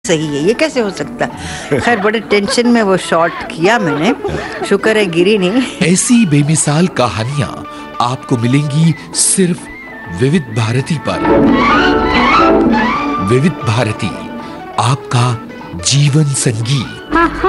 सही है, ये कैसे हो सकता है? खैर बड़े टेंशन में वो शॉट किया मैंने, शुक्र है गिरी नहीं। ऐसी बेमिसाल कहानियां आपको मिलेंगी सिर्फ विविध भारती पर। विविध भारती, आपका जीवन संगीत।